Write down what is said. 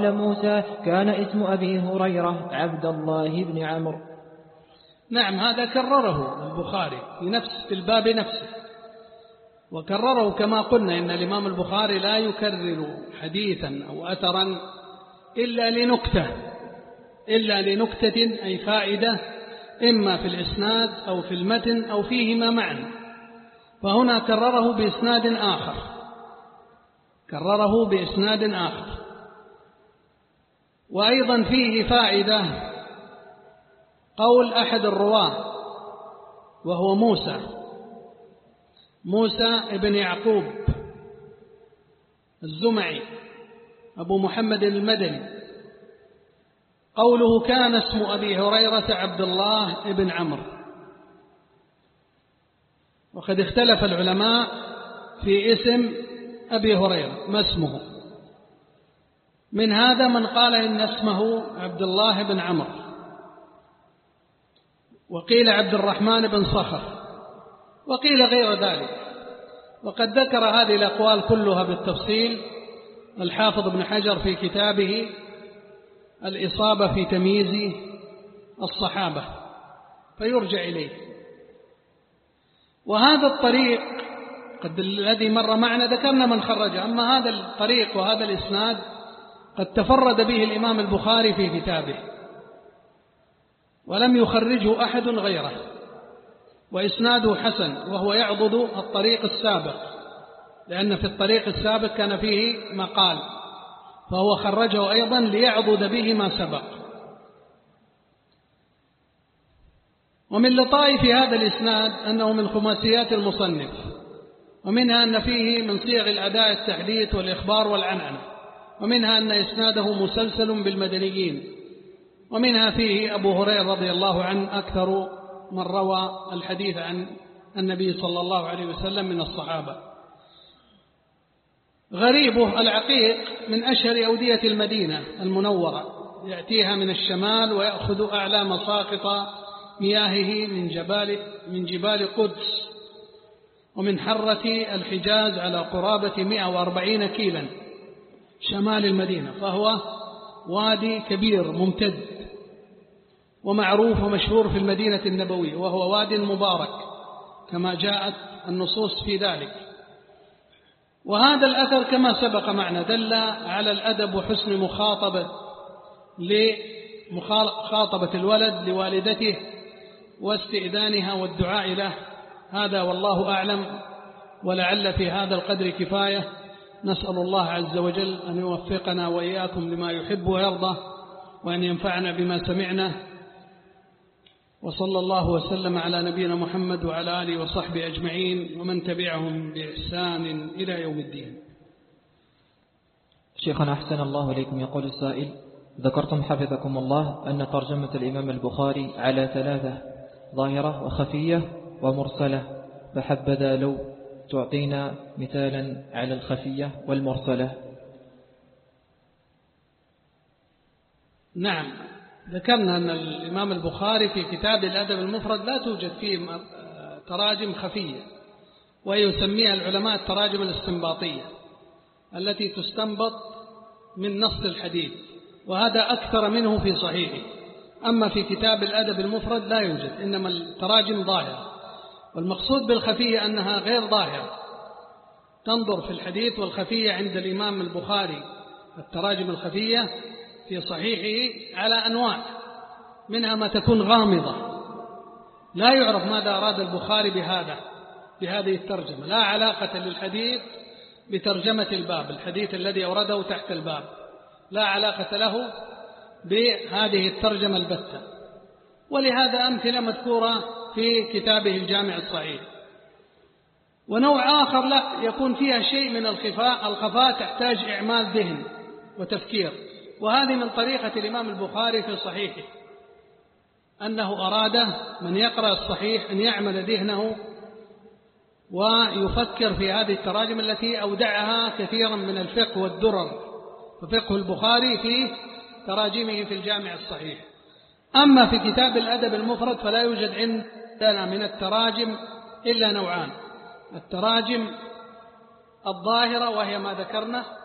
موسى كان اسم أبي هريرة عبد الله بن عمرو. نعم، هذا كرره البخاري في الباب نفسه، وكرره كما قلنا إن الإمام البخاري لا يكرر حديثا أو أثرا إلا لنكتة أي فائدة، إما في الإسناد أو في المتن أو فيهما معا. فهنا كرره بإسناد آخر. وأيضا فيه فائدة قول أحد الرواة وهو موسى ابن يعقوب الزمعي أبو محمد المدني، قوله كان اسم أبي هريرة عبد الله بن عمرو. وقد اختلف العلماء في اسم أبي هريرة ما اسمه، من هذا من قال إن اسمه عبد الله بن عمرو، وقيل عبد الرحمن بن صخر، وقيل غير ذلك. وقد ذكر هذه الأقوال كلها بالتفصيل الحافظ ابن حجر في كتابه الإصابة في تمييز الصحابة، فيرجع إليه. وهذا الطريق الذي مر معنا ذكرنا من خرجه، أما هذا الطريق وهذا الإسناد قد تفرد به الإمام البخاري في كتابه ولم يخرجه أحد غيره، وإسناده حسن، وهو يعضد الطريق السابق، لأن في الطريق السابق كان فيه مقال، فهو خرجه أيضا ليعضد به ما سبق. ومن لطائف هذا الإسناد أنه من خماسيات المصنف، ومنها أن فيه من صيغ الأداء التحديث والإخبار والعنعنة، ومنها أن إسناده مسلسل بالمدنيين، ومنها فيه أبو هريرة رضي الله عنه أكثر من روى الحديث عن النبي صلى الله عليه وسلم من الصحابة. غريبه العقيق من أشهر أودية المدينة المنورة، يأتيها من الشمال ويأخذ أعلى مساقط مياهه من جبال قدس ومن حرة الحجاز على قرابة 140 كيلا شمال المدينة، فهو وادي كبير ممتد ومعروف ومشهور في المدينة النبوية، وهو واد مبارك كما جاءت النصوص في ذلك. وهذا الأثر كما سبق معنا دل على الأدب وحسن مخاطبة الولد لوالدته واستئذانها والدعاء له. هذا والله أعلم، ولعل في هذا القدر كفاية. نسأل الله عز وجل أن يوفقنا وإياكم لما يحب ويرضى، وأن ينفعنا بما سمعنا. وصلى الله وسلم على نبينا محمد وعلى آله وصحبه أجمعين ومن تبعهم بإحسان إلى يوم الدين. شيخنا أحسن الله إليكم. يقول السائل: ذكرتم حفظكم الله أن ترجمة الإمام البخاري على 3: ظاهرة وخفية ومرسلة، فحبذا لو تعطينا مثالا على الخفية والمرسلة. نعم، ذكرنا أن الإمام البخاري في كتاب الأدب المفرد لا توجد فيه تراجم خفية، ويسميها العلماء التراجم الاستنباطية التي تستنبط من نص الحديث، وهذا أكثر منه في صحيحه. أما في كتاب الأدب المفرد لا يوجد، إنما التراجم ظاهرة. والمقصود بالخفية أنها غير ظاهرة، تنظر في الحديث. والخفية عند الإمام البخاري التراجم الخفية في صحيحه على أنواع، منها ما تكون غامضة لا يعرف ماذا أراد البخاري بهذه الترجمة، لا علاقة للحديث بترجمة الباب، الحديث الذي أورده تحت الباب لا علاقة له بهذه الترجمة البتة. ولهذا أمثلة مذكورة في كتابه الجامع الصحيح. ونوع آخر لا يكون فيها شيء من الخفاء تحتاج إعمال ذهن وتفكير، وهذه من طريقة الإمام البخاري في صحيحه، أنه أراد من يقرأ الصحيح أن يعمل ذهنه ويفكر في هذه التراجم التي أودعها كثيرا من الفقه والدرر، ففقه البخاري في تراجمه في الجامع الصحيح. أما في كتاب الأدب المفرد فلا يوجد عندنا من التراجم إلا نوعان: التراجم الظاهرة وهي ما ذكرنا،